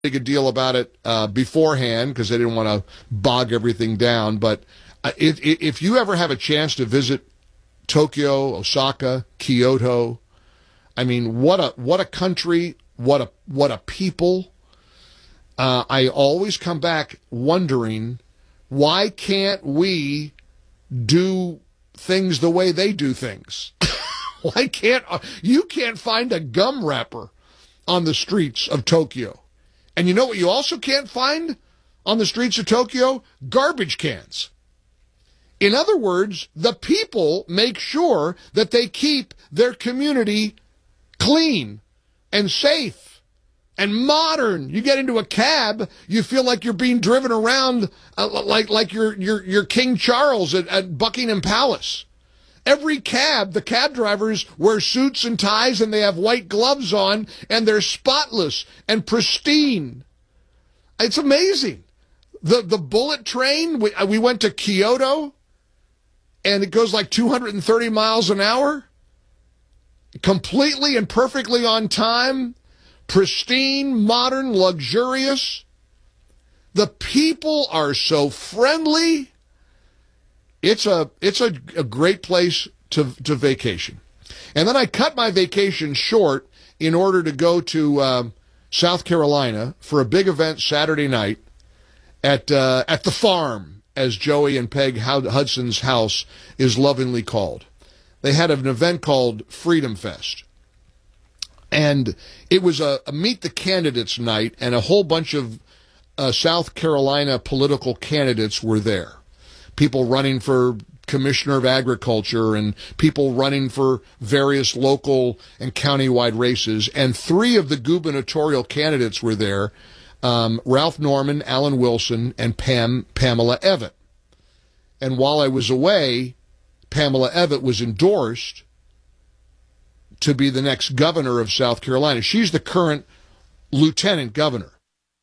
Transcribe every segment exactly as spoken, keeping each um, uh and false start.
big a deal about it uh, beforehand because they didn't want to bog everything down. But uh, if, if you ever have a chance to visit Tokyo, Osaka, Kyoto, I mean, what a what a country, what a what a people. Uh, I always come back wondering, why can't we do things the way they do things? Why can't you can't find a gum wrapper on the streets of Tokyo? And you know what you also can't find on the streets of Tokyo? Garbage cans. In other words, the people make sure that they keep their community clean and safe and modern. You get into a cab, you feel like you're being driven around uh, like like you're you're you're King Charles at, at Buckingham Palace. Every cab, the cab drivers wear suits and ties and they have white gloves on and they're spotless and pristine. It's amazing. The the bullet train, we, we went to Kyoto and it goes like two hundred thirty miles an hour. Completely and perfectly on time. Pristine, modern, luxurious. The people are so friendly. It's a it's a, a great place to to vacation. And then I cut my vacation short in order to go to um, South Carolina for a big event Saturday night at uh, at the farm, as Joey and Peg Hudson's house is lovingly called. They had an event called Freedom Fest. And it was a, a Meet the Candidates night, and a whole bunch of uh, South Carolina political candidates were there. People running for Commissioner of Agriculture and people running for various local and countywide races. And three of the gubernatorial candidates were there, um, Ralph Norman, Alan Wilson, and Pam Pamela Evette. And while I was away, Pamela Evette was endorsed to be the next governor of South Carolina. She's the current lieutenant governor.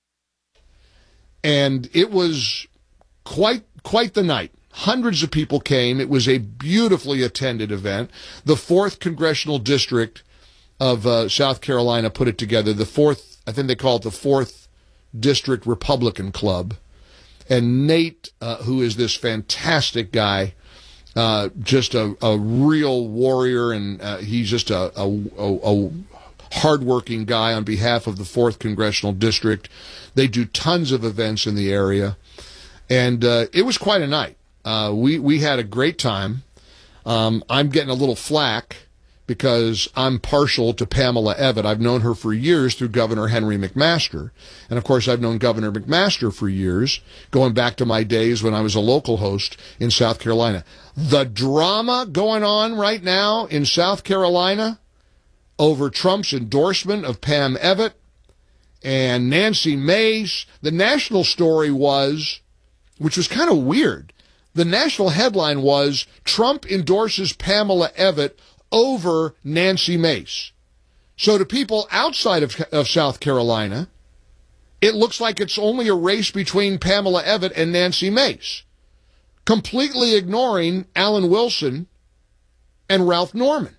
And it was quite quite the night. Hundreds of people came. It was a beautifully attended event. The fourth Congressional District of uh, South Carolina put it together. The fourth, I think they call it the fourth District Republican Club. And Nate, uh, who is this fantastic guy, Uh, just a, a real warrior, and uh, he's just a, a, a, a hardworking guy on behalf of the fourth Congressional District. They do tons of events in the area, and uh, it was quite a night. Uh, we, we had a great time. Um, I'm getting a little flack because I'm partial to Pamela Evette. I've known her for years through Governor Henry McMaster. And, of course, I've known Governor McMaster for years, going back to my days when I was a local host in South Carolina. The drama going on right now in South Carolina over Trump's endorsement of Pam Evette and Nancy Mace. The national story was, which was kind of weird, the national headline was, Trump endorses Pamela Evette over Nancy Mace. So to people outside of, of South Carolina, it looks like it's only a race between Pamela Evette and Nancy Mace, completely ignoring Alan Wilson and Ralph Norman.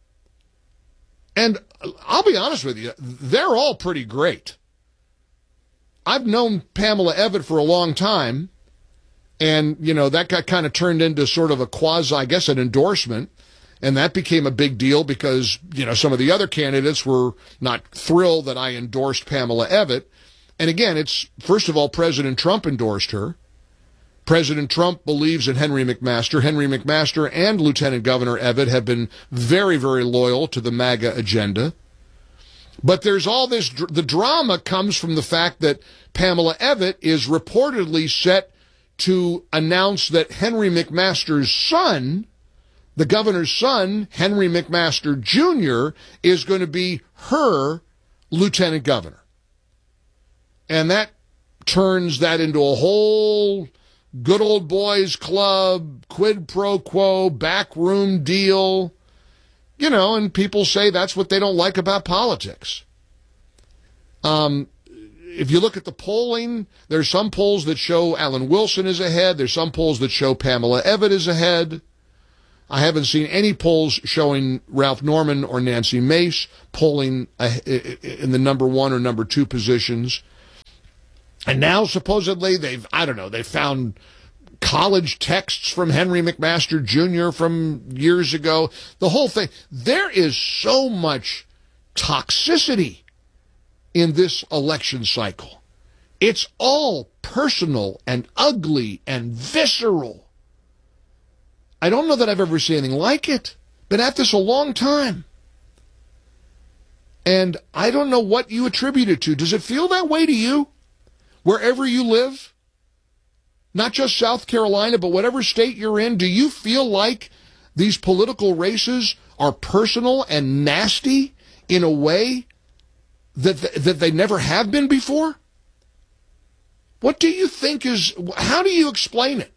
And I'll be honest with you, they're all pretty great. I've known Pamela Evette for a long time, and, you know, that got kind of turned into sort of a quasi, I guess, an endorsement. And that became a big deal because, you know, some of the other candidates were not thrilled that I endorsed Pamela Evette. And again, it's, first of all, President Trump endorsed her. President Trump believes in Henry McMaster. Henry McMaster and Lieutenant Governor Evette have been very, very loyal to the MAGA agenda. But there's all this, the drama comes from the fact that Pamela Evette is reportedly set to announce that Henry McMaster's son, the governor's son, Henry McMaster Junior, is going to be her lieutenant governor. And that turns that into a whole good old boys club, quid pro quo, backroom deal. You know, and people say that's what they don't like about politics. Um, if you look at the polling, there's some polls that show Alan Wilson is ahead. There's some polls that show Pamela Evette is ahead. I haven't seen any polls showing Ralph Norman or Nancy Mace polling in the number one or number two positions. And now supposedly they've, I don't know, they found college texts from Henry McMaster Junior from years ago. The whole thing. There is so much toxicity in this election cycle. It's all personal and ugly and visceral. I don't know that I've ever seen anything like it. Been at this a long time. And I don't know what you attribute it to. Does it feel that way to you? Wherever you live? Not just South Carolina, but whatever state you're in, do you feel like these political races are personal and nasty in a way that that they never have been before? What do you think is, how do you explain it?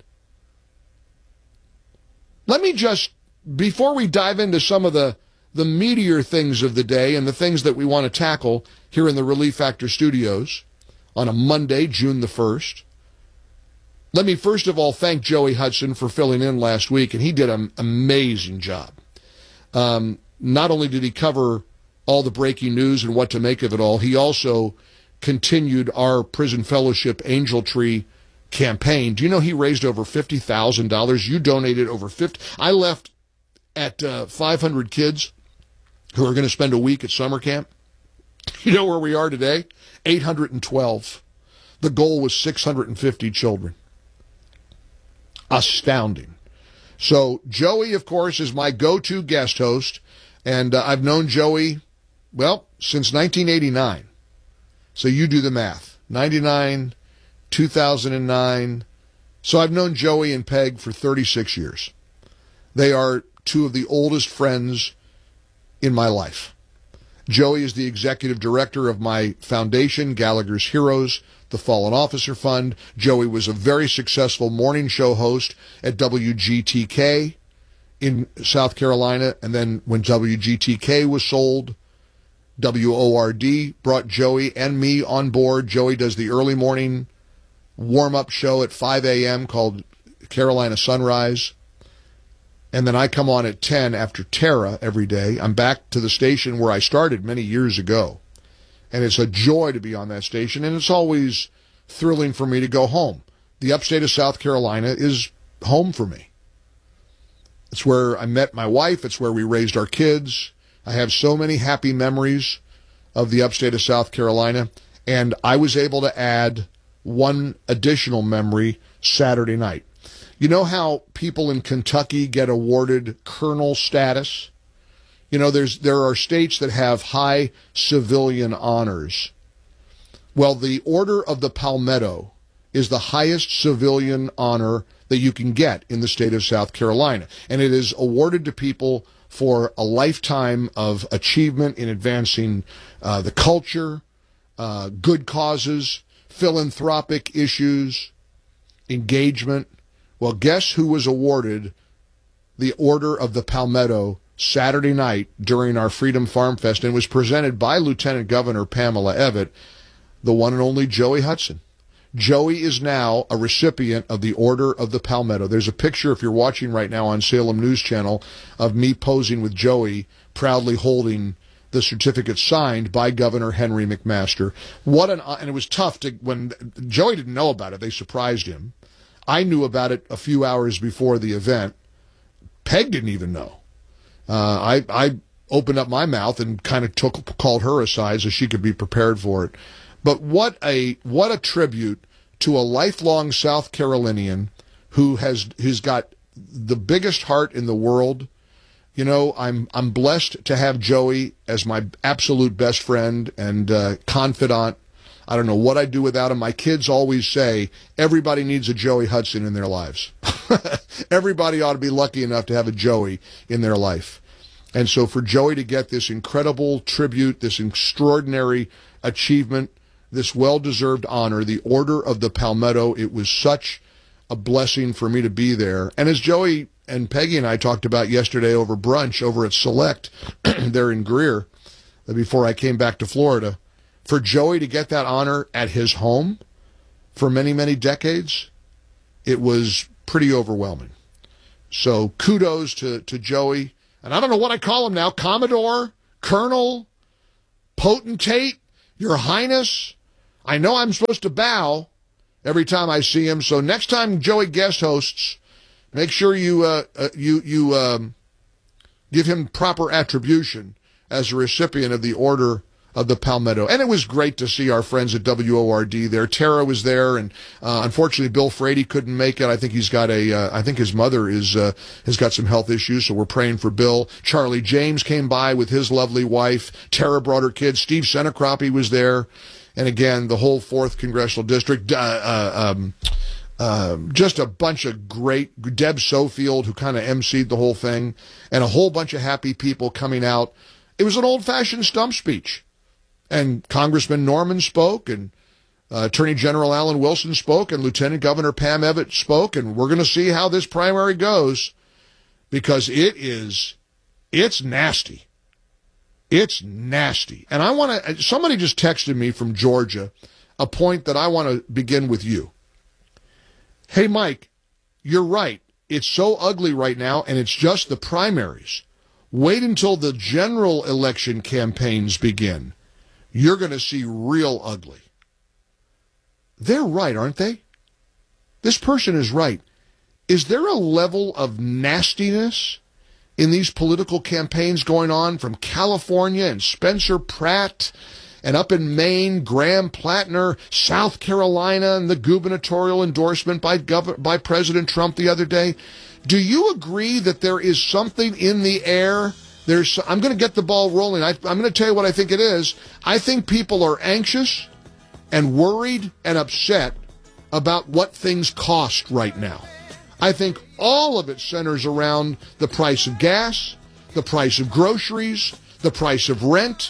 Let me just, before we dive into some of the, the meatier things of the day and the things that we want to tackle here in the Relief Factor studios on a Monday, June the first, let me first of all thank Joey Hudson for filling in last week, and he did an amazing job. Um, not only did he cover all the breaking news and what to make of it all, he also continued our Prison Fellowship Angel Tree campaign. Do you know he raised over fifty thousand dollars? You donated over fifty. I left at uh, five hundred kids who are going to spend a week at summer camp. You know where we are today? eight hundred twelve. The goal was six hundred fifty children. Astounding. So Joey, of course, is my go-to guest host, and uh, I've known Joey, well, since nineteen eighty-nine. So you do the math. ninety-nine, two thousand nine. So I've known Joey and Peg for thirty-six years. They are two of the oldest friends in my life. Joey is the executive director of my foundation, Gallagher's Heroes, the Fallen Officer Fund. Joey was a very successful morning show host at W G T K in South Carolina. And then when W G T K was sold, W O R D brought Joey and me on board. Joey does the early morning warm-up show at five a.m. called Carolina Sunrise. And then I come on at ten after Tara every day. I'm back to the station where I started many years ago. And it's a joy to be on that station, and it's always thrilling for me to go home. The upstate of South Carolina is home for me. It's where I met my wife. It's where we raised our kids. I have so many happy memories of the upstate of South Carolina, and I was able to add one additional memory Saturday night. You know how people in Kentucky get awarded colonel status? You know, there's there are states that have high civilian honors. Well, the Order of the Palmetto is the highest civilian honor that you can get in the state of South Carolina, and it is awarded to people for a lifetime of achievement in advancing uh, the culture, uh, good causes, philanthropic issues, engagement. Well, guess who was awarded the Order of the Palmetto Saturday night during our Freedom Farm Fest, and was presented by Lieutenant Governor Pamela Evette, the one and only Joey Hudson. Joey is now a recipient of the Order of the Palmetto. There's a picture, if you're watching right now on Salem News Channel, of me posing with Joey, proudly holding the certificate signed by Governor Henry McMaster. What an, and it was tough to, when Joey didn't know about it, they surprised him. I knew about it a few hours before the event. Peg didn't even know. Uh, I, I opened up my mouth and kind of took, called her aside so she could be prepared for it. But what a, what a tribute to a lifelong South Carolinian who has, who's got the biggest heart in the world. You know, I'm, I'm blessed to have Joey as my absolute best friend and, uh, confidant. I don't know what I'd do without him. My kids always say everybody needs a Joey Hudson in their lives. Everybody ought to be lucky enough to have a Joey in their life. And so for Joey to get this incredible tribute, this extraordinary achievement, this well-deserved honor, the Order of the Palmetto, it was such a blessing for me to be there. And as Joey and Peggy and I talked about yesterday over brunch over at Select there in Greer, before I came back to Florida, for Joey to get that honor at his home for many, many decades, it was pretty overwhelming. So kudos to, to Joey. And I don't know what I call him now, Commodore, Colonel, Potentate, Your Highness. I know I'm supposed to bow every time I see him, so next time Joey guest hosts, make sure you uh, uh, you you um, give him proper attribution as a recipient of the Order of the Palmetto. And it was great to see our friends at W O R D there. Tara was there, and uh, unfortunately Bill Frady couldn't make it. I think he's got a, uh, I think his mother is uh, has got some health issues, so we're praying for Bill. Charlie James came by with his lovely wife. Tara brought her kids. Steve Senecroppy was there. And again, the whole fourth Congressional District, uh, uh, um, uh, just a bunch of great, Deb Sofield, who kind of emceed the whole thing, and a whole bunch of happy people coming out. It was an old-fashioned stump speech. And Congressman Norman spoke, and uh, Attorney General Alan Wilson spoke, and Lieutenant Governor Pam Evett spoke, and we're going to see how this primary goes, because it is, it's nasty. It's nasty. And I want to, somebody just texted me from Georgia a point that I want to begin with you. Hey, Mike, you're right. It's so ugly right now, and it's just the primaries. Wait until the general election campaigns begin. You're going to see real ugly. They're right, aren't they? This person is right. Is there a level of nastiness in these political campaigns going on from California and Spencer Pratt, and up in Maine, Graham Plattner, South Carolina, and the gubernatorial endorsement by Gov- by President Trump the other day? Do you agree that there is something in the air? There's, I'm going to get the ball rolling. I, I'm going to tell you what I think it is. I think people are anxious and worried and upset about what things cost right now. I think all of it centers around the price of gas, the price of groceries, the price of rent.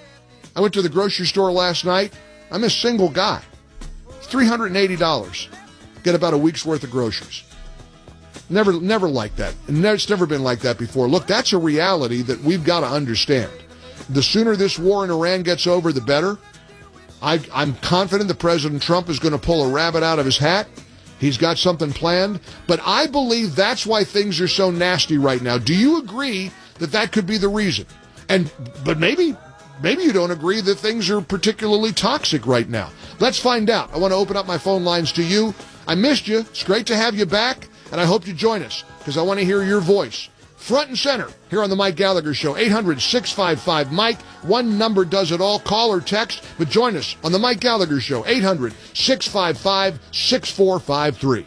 I went to the grocery store last night. I'm a single guy. three hundred eighty dollars. Get about a week's worth of groceries. Never, never like that. It's never been like that before. Look, that's a reality that we've got to understand. The sooner this war in Iran gets over, the better. I, I'm confident that President Trump is going to pull a rabbit out of his hat. He's got something planned. But I believe that's why things are so nasty right now. Do you agree that that could be the reason? And but maybe, maybe you don't agree that things are particularly toxic right now. Let's find out. I want to open up my phone lines to you. I missed you. It's great to have you back. And I hope you join us, because I want to hear your voice. Front and center, here on the Mike Gallagher Show. eight hundred, six five five, Mike. One number does it all. Call or text. But join us on the Mike Gallagher Show. eight hundred, six five five, six four five three.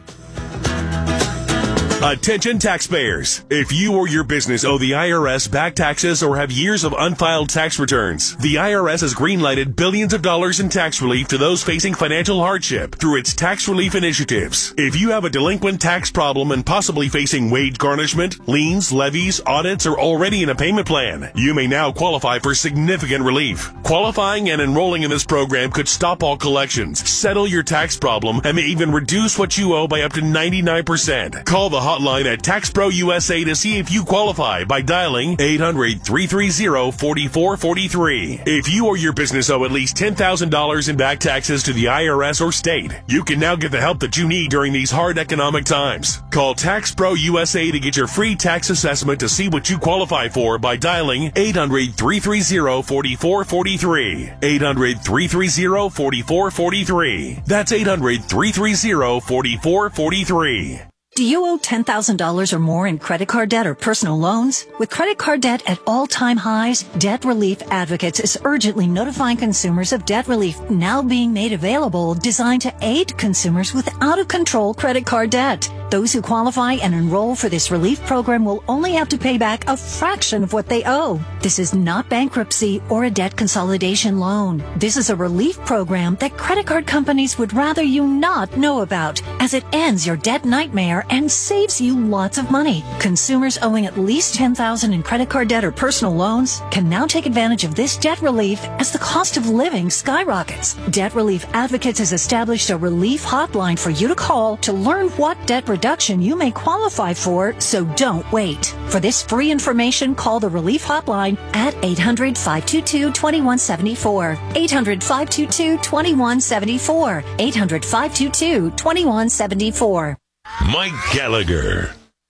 Attention taxpayers. If you or your business owe the I R S back taxes or have years of unfiled tax returns, the I R S has greenlighted billions of dollars in tax relief to those facing financial hardship through its tax relief initiatives. If you have a delinquent tax problem and possibly facing wage garnishment, liens, levies, audits, or already in a payment plan, you may now qualify for significant relief. Qualifying and enrolling in this program could stop all collections, settle your tax problem, and may even reduce what you owe by up to ninety-nine percent. Call the hotline at Tax Pro U S A to see if you qualify by dialing eight hundred, three three zero, four four four three. If you or your business owe at least ten thousand dollars in back taxes to the I R S or state, you can now get the help that you need during these hard economic times. Call Tax Pro U S A to get your free tax assessment to see what you qualify for by dialing eight hundred, three three zero, four four four three. eight hundred, three three zero, four four four three. That's eight hundred, three three zero, four four four three. Do you owe ten thousand dollars or more in credit card debt or personal loans? With credit card debt at all-time highs, Debt Relief Advocates is urgently notifying consumers of debt relief now being made available, designed to aid consumers with out-of-control credit card debt. Those who qualify and enroll for this relief program will only have to pay back a fraction of what they owe. This is not bankruptcy or a debt consolidation loan. This is a relief program that credit card companies would rather you not know about, as it ends your debt nightmare and saves you lots of money. Consumers owing at least ten thousand dollars in credit card debt or personal loans can now take advantage of this debt relief as the cost of living skyrockets. Debt Relief Advocates has established a relief hotline for you to call to learn what debt reduction you may qualify for, so don't wait. For this free information, call the relief hotline at eight hundred, five two two, two one seven four. eight hundred, five two two, two one seven four. eight hundred, five two two, two one seven four. Mike Gallagher.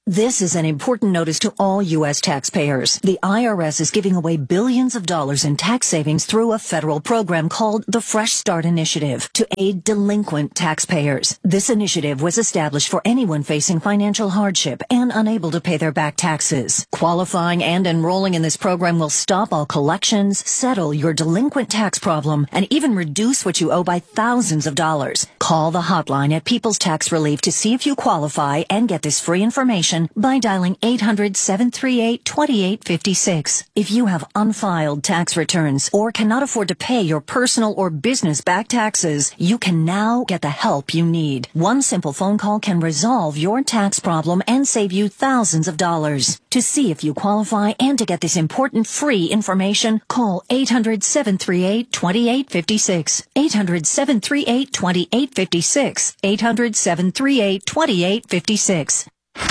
This is an important notice to all U S taxpayers. The I R S is giving away billions of dollars in tax savings through a federal program called the Fresh Start Initiative to aid delinquent taxpayers. This initiative was established for anyone facing financial hardship and unable to pay their back taxes. Qualifying and enrolling in this program will stop all collections, settle your delinquent tax problem, and even reduce what you owe by thousands of dollars. Call the hotline at People's Tax Relief to see if you qualify and get this free information by dialing eight hundred, seven three eight, two eight five six. If you have unfiled tax returns or cannot afford to pay your personal or business back taxes, you can now get the help you need. One simple phone call can resolve your tax problem and save you thousands of dollars. To see if you qualify and to get this important free information, call eight hundred, seven three eight, two eight five six. eight hundred, seven three eight, two eight five six. eight hundred, seven three eight, two eight five six.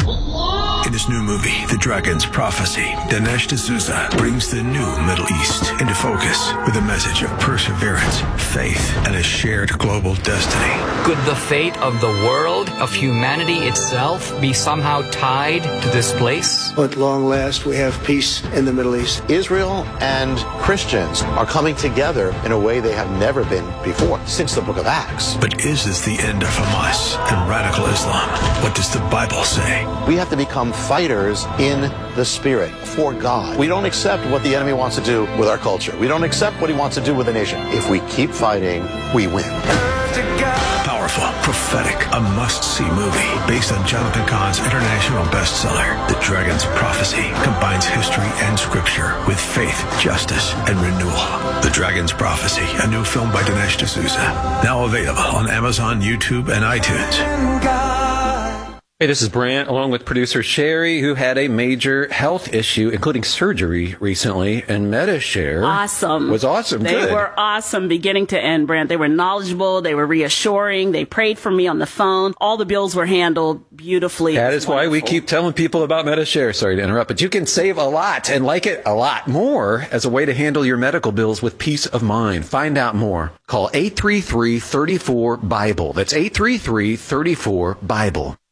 In his new movie, The Dragon's Prophecy, Dinesh D'Souza brings the new Middle East into focus with a message of perseverance, faith, and a shared global destiny. Could the fate of the world, of humanity itself, be somehow tied to this place? At long last, we have peace in the Middle East. Israel and Christians are coming together in a way they have never been before, since the book of Acts. But is this the end of Hamas and radical Islam? What does the Bible say? We have to become fighters in the spirit for God. We don't accept what the enemy wants to do with our culture. We don't accept what he wants to do with the nation. If we keep fighting, we win. Powerful, prophetic, a must-see movie based on Jonathan Cahn's international bestseller, The Dragon's Prophecy, combines history and scripture with faith, justice, and renewal. The Dragon's Prophecy, a new film by Dinesh D'Souza, now available on Amazon, YouTube, and iTunes. Hey, this is Brant, along with producer Sherry, who had a major health issue, including surgery recently, and MediShare awesome. was awesome. They Good. were awesome beginning to end, Brant. They were knowledgeable. They were reassuring. They prayed for me on the phone. All the bills were handled beautifully. That is why we keep telling people about MediShare. Sorry to interrupt, but you can save a lot and like it a lot more as a way to handle your medical bills with peace of mind. Find out more. Call eight three three, three four, BIBLE. That's eight three three, three four, BIBLE.